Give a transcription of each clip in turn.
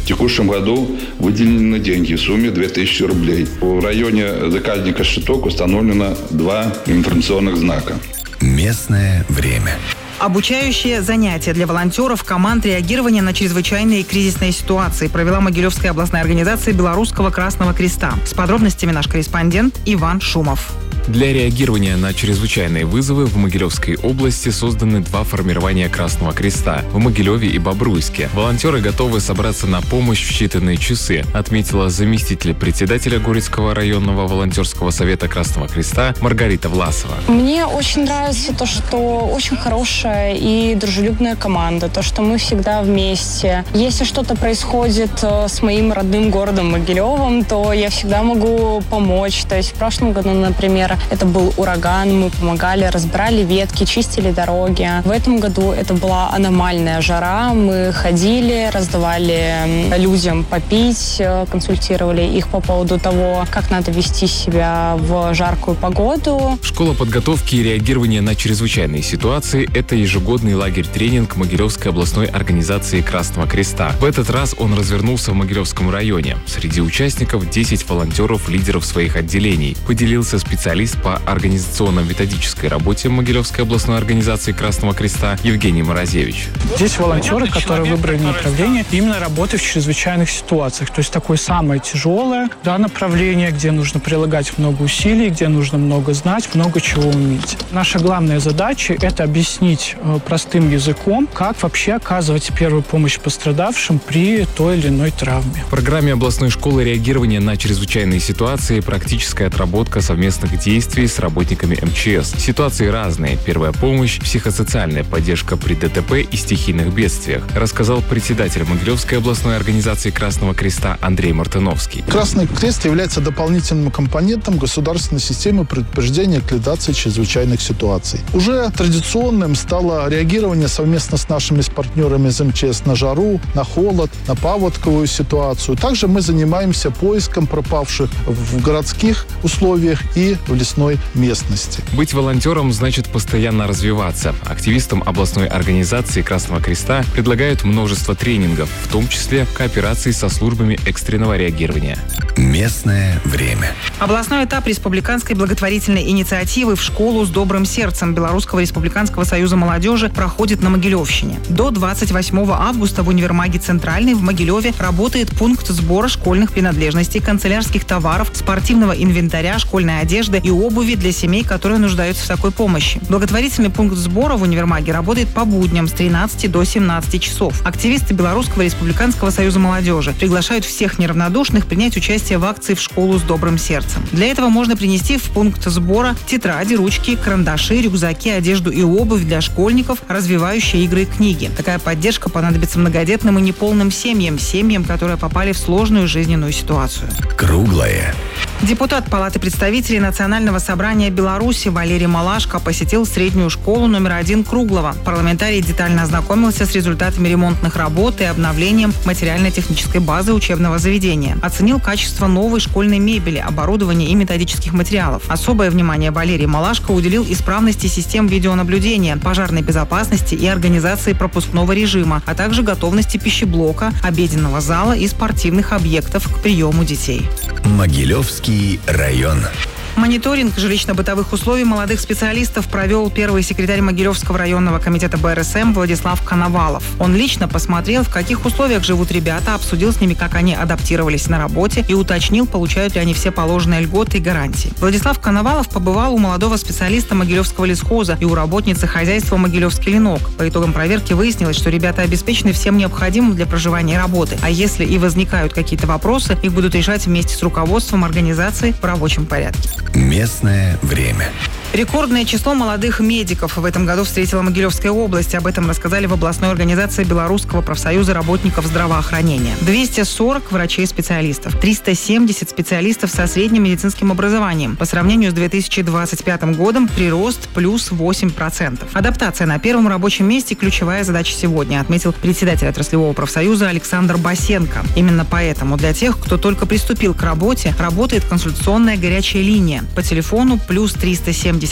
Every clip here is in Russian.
В текущем году выделены деньги в сумме 2000 рублей. В районе заказника «Щиток» установлено 2 информационных знака. Местное время. Обучающие занятия для волонтеров команд реагирования на чрезвычайные и кризисные ситуации провела Могилевская областная организация Белорусского Красного Креста. С подробностями наш корреспондент Иван Шумов. Для реагирования на чрезвычайные вызовы в Могилевской области созданы 2 формирования Красного Креста – в Могилеве и Бобруйске. Волонтеры готовы собраться на помощь в считанные часы, отметила заместитель председателя Горецкого районного волонтерского совета Красного Креста Маргарита Власова. Мне очень нравится то, что очень хорошая и дружелюбная команда, то, что мы всегда вместе. Если что-то происходит с моим родным городом Могилевом, то я всегда могу помочь. То есть в прошлом году, например, это был ураган, мы помогали, разбирали ветки, чистили дороги. В этом году это была аномальная жара. Мы ходили, раздавали людям попить, консультировали их по поводу того, как надо вести себя в жаркую погоду. Школа подготовки и реагирования на чрезвычайные ситуации – это ежегодный лагерь-тренинг Могилевской областной организации Красного Креста. В этот раз он развернулся в Могилевском районе. Среди участников 10 волонтеров, лидеров своих отделений. Поделился специалист по организационно-методической работе Могилевской областной организации Красного Креста Евгений Морозевич. Здесь волонтеры, которые выбрали направление именно работы в чрезвычайных ситуациях. То есть такое самое тяжелое направление, где нужно прилагать много усилий, где нужно много знать, много чего уметь. Наша главная задача – это объяснить простым языком, как вообще оказывать первую помощь пострадавшим при той или иной травме. В программе областной школы реагирования на чрезвычайные ситуации практическая отработка совместных действий с работниками МЧС. Ситуации разные. Первая помощь, психосоциальная поддержка при ДТП и стихийных бедствиях, рассказал председатель Могилевской областной организации Красного Креста Андрей Мартыновский. Красный Крест является дополнительным компонентом государственной системы предупреждения и ликвидации чрезвычайных ситуаций. Уже традиционным стало реагирование совместно с нашими партнерами из МЧС на жару, на холод, на паводковую ситуацию. Также мы занимаемся поиском пропавших в городских условиях и в лесной местности. Быть волонтером значит постоянно развиваться. Активистам областной организации Красного Креста предлагают множество тренингов, в том числе кооперации со службами экстренного реагирования. Местное время. Областной этап республиканской благотворительной инициативы «В школу с добрым сердцем» Белорусского республиканского союза молодежи проходит на Могилевщине. До 28 августа в универмаге «Центральный» в Могилеве работает пункт сбора школьных принадлежностей, канцелярских товаров, спортивного инвентаря, школьной одежды и обуви для семей, которые нуждаются в такой помощи. Благотворительный пункт сбора в универмаге работает по будням с 13 до 17 часов. Активисты Белорусского республиканского союза молодежи приглашают всех неравнодушных принять участие в акции «В школу с добрым сердцем». Для этого можно принести в пункт сбора тетради, ручки, карандаши, рюкзаки, одежду и обувь для школьников, развивающие игры и книги. Такая поддержка понадобится многодетным и неполным семьям, которые попали в сложную жизненную ситуацию. Круглое. Депутат Палаты представителей Национального собрания Беларуси Валерий Малашко посетил среднюю школу номер 1 Круглого. Парламентарий детально ознакомился с результатами ремонтных работ и обновлением материально-технической базы учебного заведения. Оценил качество новой школьной мебели, оборудования и методических материалов. Особое внимание Валерий Малашко уделил исправности систем видеонаблюдения, пожарной безопасности и организации пропускного режима, а также готовности пищеблока, обеденного зала и спортивных объектов к приему детей. Могилевский район. Мониторинг жилищно-бытовых условий молодых специалистов провел первый секретарь Могилевского районного комитета БРСМ Владислав Коновалов. Он лично посмотрел, в каких условиях живут ребята, обсудил с ними, как они адаптировались на работе и уточнил, получают ли они все положенные льготы и гарантии. Владислав Коновалов побывал у молодого специалиста Могилевского лесхоза и у работницы хозяйства Могилевский ленок. По итогам проверки выяснилось, что ребята обеспечены всем необходимым для проживания и работы. А если и возникают какие-то вопросы, их будут решать вместе с руководством организации в рабочем порядке. Местное время. Рекордное число молодых медиков в этом году встретила Могилевская область. Об этом рассказали в областной организации Белорусского профсоюза работников здравоохранения. 240 врачей-специалистов, 370 специалистов со средним медицинским образованием. По сравнению с 2025 годом прирост плюс 8%. Адаптация на первом рабочем месте – ключевая задача сегодня, отметил председатель отраслевого профсоюза Александр Басенко. Именно поэтому для тех, кто только приступил к работе, работает консультационная горячая линия по телефону плюс 375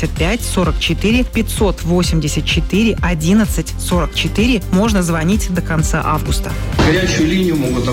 44 584 11 44. Можно звонить до конца августа. Горячую линию могут